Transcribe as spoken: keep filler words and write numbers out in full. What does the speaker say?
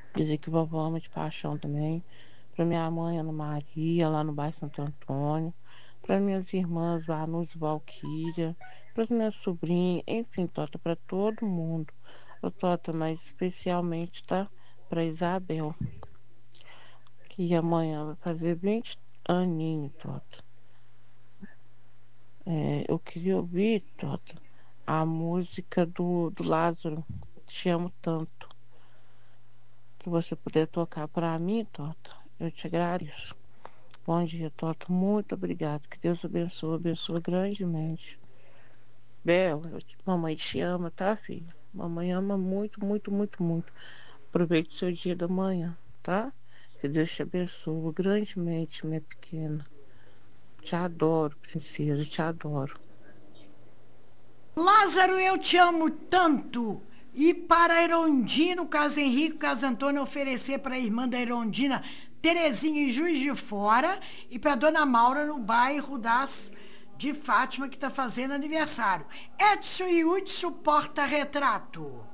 Dizer que vovó ama de paixão também. Para minha mãe, Ana Maria, lá no bairro Santo Antônio. Para minhas irmãs, Vanus e Valquíria. Para as minhas sobrinhas, enfim, Tota, para todo mundo. Ô, Tota, mas especialmente, tá? Para Isabel, que amanhã vai fazer vinte aninhos, Tota. É, eu queria ouvir, Tota, a música do, do Lázaro, Te Amo Tanto. Se você puder tocar para mim, Tota, eu te agradeço. Bom dia, Tota. Muito obrigado. Que Deus abençoe, abençoe grandemente. Bel, eu te- mamãe te ama, tá, filho? Mamãe ama muito, muito, muito, muito. Aproveite o seu dia da manhã, tá? Que Deus te abençoe grandemente, minha pequena. Te adoro, princesa, te adoro. Lázaro, eu te amo tanto. E para a Erondina, o caso Henrique, o caso Antônio, oferecer para a irmã da Erondina, Terezinha em Juiz de Fora, e para a dona Maura no bairro das de Fátima, que está fazendo aniversário. Edson e Hudson porta-retrato.